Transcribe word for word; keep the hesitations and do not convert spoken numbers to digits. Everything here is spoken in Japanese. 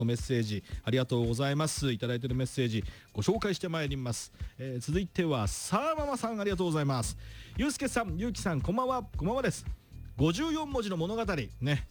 メッセージありがとうございます。いただいているメッセージご紹介してまいります。えー、続いてはさあママさん、ありがとうございます。ゆうすけさん、ゆうきさん、こんばんは。こんばんはです。ごじゅうよんもじの物語ね、